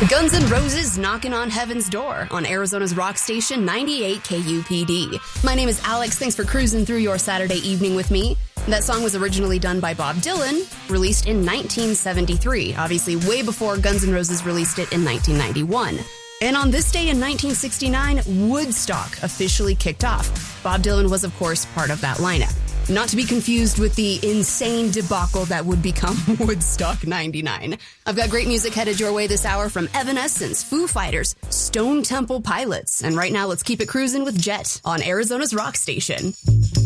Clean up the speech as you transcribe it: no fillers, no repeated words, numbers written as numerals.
Guns N' Roses knocking on heaven's door on Arizona's rock station 98 KUPD. My name is Alex. Thanks for cruising through your Saturday evening with me. That song was originally done by Bob Dylan, released in 1973, obviously way before Guns N' Roses released it in 1991. And on this day in 1969, Woodstock officially kicked off. Bob Dylan was, of course, part of that lineup. Not to be confused with the insane debacle that would become Woodstock 99. I've got great music headed your way this hour from Evanescence, Foo Fighters, Stone Temple Pilots. And right now, let's keep it cruising with Jet on Arizona's rock station.